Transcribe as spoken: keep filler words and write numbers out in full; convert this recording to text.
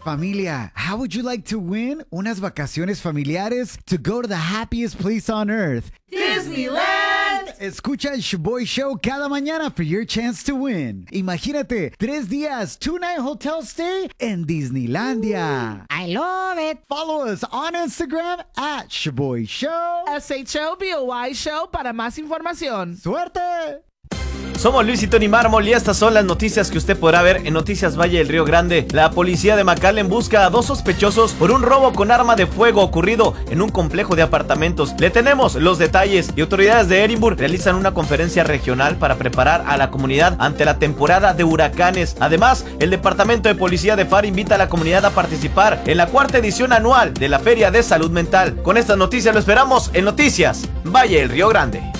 Familia, how would you like to win unas vacaciones familiares to go to the happiest place on earth? Disneyland! Escucha el Shoboy Show cada mañana for your chance to win. Imagínate, tres días, two-night hotel stay en Disneylandia. I love it. Follow us on Instagram at Shoboy Show. S H O B O Y Show para más información. ¡Suerte! Somos Luis y Tony Mármol y estas son las noticias que usted podrá ver en Noticias Valle del Río Grande. La policía de McAllen busca a dos sospechosos por un robo con arma de fuego ocurrido en un complejo de apartamentos. Le tenemos los detalles y autoridades de Edimburgo realizan una conferencia regional para preparar a la comunidad ante la temporada de huracanes. Además, el Departamento de Policía de F A R invita a la comunidad a participar en la cuarta edición anual de la Feria de Salud Mental. Con estas noticias lo esperamos en Noticias Valle del Río Grande.